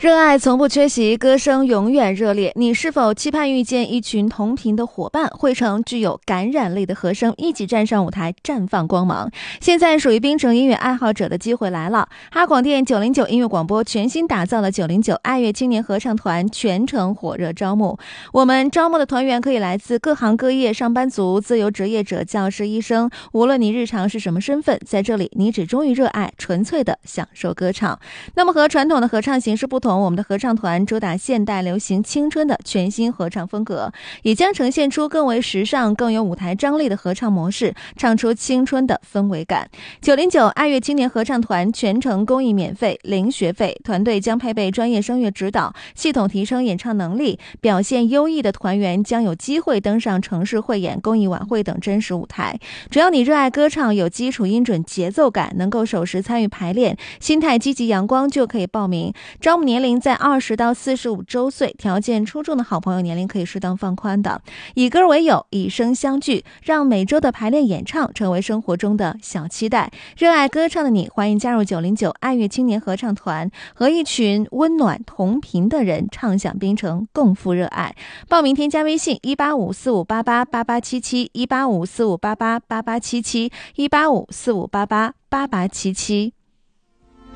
热爱从不缺席，歌声永远热烈。你是否期盼遇见一群同频的伙伴，汇成具有感染力的和声，一起站上舞台绽放光芒？现在属于槟城音乐爱好者的机会来了！哈广电909音乐广播全新打造了909爱乐青年合唱团，全程火热招募。我们招募的团员可以来自各行各业，上班族、自由职业者、教师、医生，无论你日常是什么身份，在这里你只忠于热爱，纯粹的享受歌唱。那么和传统的合唱形式不同，我们的合唱团主打现代流行青春的全新合唱风格，也将呈现出更为时尚、更有舞台张力的合唱模式，唱出青春的氛围感。909爱乐青年合唱团全程公益免费，零学费，团队将配备专业声乐指导，系统提升演唱能力，表现优异的团员将有机会登上城市汇演、公益晚会等真实舞台。只要你热爱歌唱，有基础音准、节奏感，能够守时参与排练，心态积极阳光，就可以报名。招募年龄在20到45周岁，条件出众的好朋友年龄可以适当放宽的。以歌为友，以声相聚，让每周的排练演唱成为生活中的小期待。热爱歌唱的你，欢迎加入909爱乐青年合唱团，和一群温暖同频的人唱响槟城，共赴热爱。报名添加微信18545888877，18545888877，18545888877。